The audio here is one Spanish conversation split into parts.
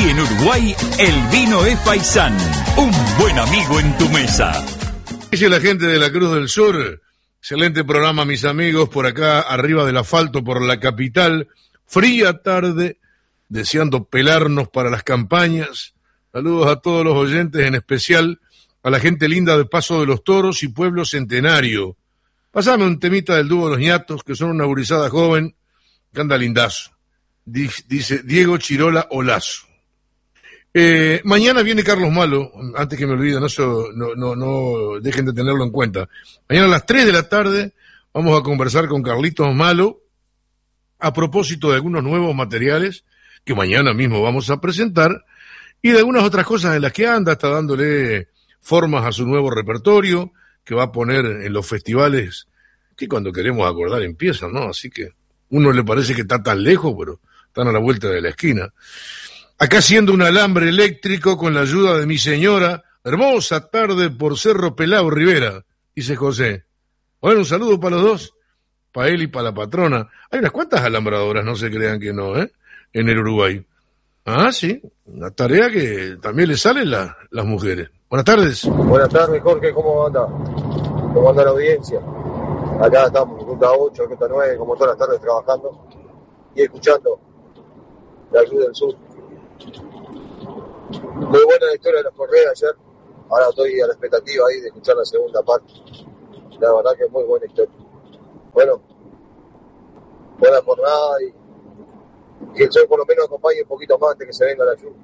Aquí en Uruguay, el vino es Faisán, un buen amigo en tu mesa. Dice la gente de la Cruz del Sur, excelente programa, mis amigos, por acá arriba del asfalto, por la capital, fría tarde, deseando pelarnos para las campañas. Saludos a todos los oyentes, en especial a la gente linda de Paso de los Toros y Pueblo Centenario. Pasame un temita del dúo Los Ñatos, que son una gurizada joven, que anda lindazo. Dice Diego Chirola Olazo. Mañana viene Carlos Malo, antes que me olviden, no dejen de tenerlo en cuenta. Mañana a las 3 de la tarde vamos a conversar con Carlitos Malo a propósito de algunos nuevos materiales que mañana mismo vamos a presentar y de algunas otras cosas en las que anda, está dándole formas a su nuevo repertorio que va a poner en los festivales que cuando queremos acordar empiezan, ¿no? Así que uno le parece que está tan lejos, pero están a la vuelta de la esquina. Acá haciendo un alambre eléctrico con la ayuda de mi señora, hermosa tarde por Cerro Pelao Rivera, dice José. Bueno, un saludo para los dos, para él y para la patrona. Hay unas cuantas alambradoras, no se crean que no, en el Uruguay. Ah, sí, una tarea que también le salen las mujeres. Buenas tardes. Buenas tardes, Jorge, ¿cómo anda? ¿Cómo anda la audiencia? Acá estamos, ruta 8, ruta 9, como todas las tardes trabajando y escuchando la Cruz del Sur. Muy buena la historia de los Correa ayer. Ahora estoy a la expectativa ahí de escuchar la segunda parte. La verdad que es muy buena historia. Bueno, buena jornada y que el sol por lo menos acompañe un poquito más antes que se venga la lluvia.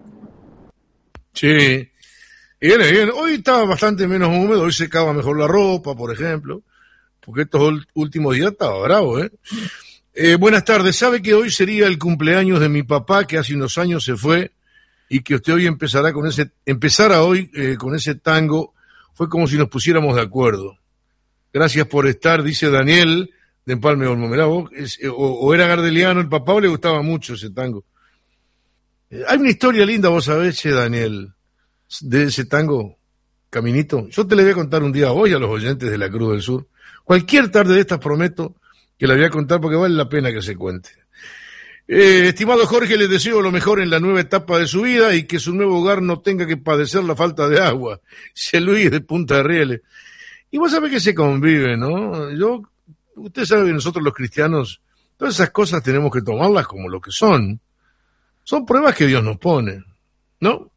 Sí, bien. Hoy estaba bastante menos húmedo, hoy secaba mejor la ropa, por ejemplo, porque estos últimos días estaba bravo, Buenas tardes, ¿sabe que hoy sería el cumpleaños de mi papá, que hace unos años se fue, y que usted hoy empezara hoy con ese tango? Fue como si nos pusiéramos de acuerdo. Gracias por estar, dice Daniel, de Empalme Olmo. Mirá vos, o era gardeliano el papá o le gustaba mucho ese tango. Hay una historia linda, vos sabés, Daniel, de ese tango, Caminito. Yo te le voy a contar un día a vos y a los oyentes de la Cruz del Sur. Cualquier tarde de estas prometo que la voy a contar porque vale la pena que se cuente. Estimado Jorge, le deseo lo mejor en la nueva etapa de su vida y que su nuevo hogar no tenga que padecer la falta de agua. Dice Luis de Punta de Rieles. Y vos sabés que se convive, ¿no? Usted sabe que nosotros los cristianos, todas esas cosas tenemos que tomarlas como lo que son. Son pruebas que Dios nos pone, ¿no?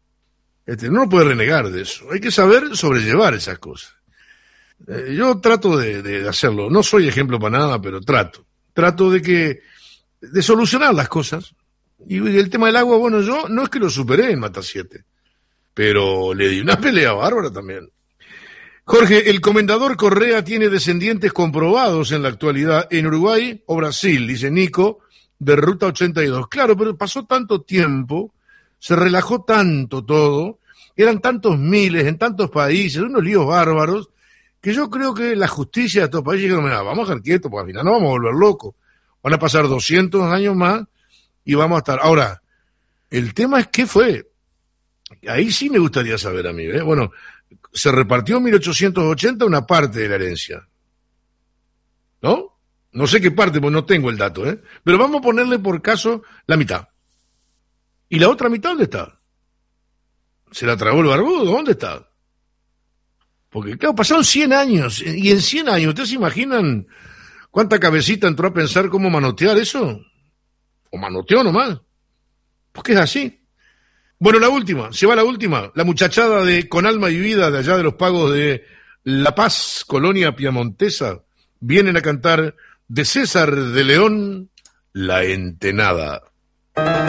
No puede renegar de eso. Hay que saber sobrellevar esas cosas. Yo trato de hacerlo. No soy ejemplo para nada, pero trato. Trato de solucionar las cosas. Y el tema del agua, bueno, yo no es que lo superé en Mata 7, pero le di una pelea bárbara también. Jorge, el comendador Correa tiene descendientes comprobados en la actualidad en Uruguay o Brasil, dice Nico, de Ruta 82. Claro, pero pasó tanto tiempo, se relajó tanto todo, eran tantos miles en tantos países, unos líos bárbaros, que yo creo que la justicia de estos países dijeron, mira, vamos a estar quietos, porque al final no vamos a volver locos. Van a pasar 200 años más y vamos a estar. Ahora, el tema es qué fue. Ahí sí me gustaría saber a mí, Bueno, se repartió en 1880 una parte de la herencia, ¿no? No sé qué parte, porque no tengo el dato, Pero vamos a ponerle por caso la mitad. ¿Y la otra mitad dónde está? ¿Se la tragó el barbudo? ¿Dónde está? Porque, claro, pasaron 100 años, y en 100 años, ¿ustedes se imaginan cuánta cabecita entró a pensar cómo manotear eso? ¿O manoteó nomás? Porque es así. Bueno, se va la última, la muchachada de Con Alma y Vida, de allá de los pagos de La Paz, colonia piamontesa, vienen a cantar de César de León, La Entenada.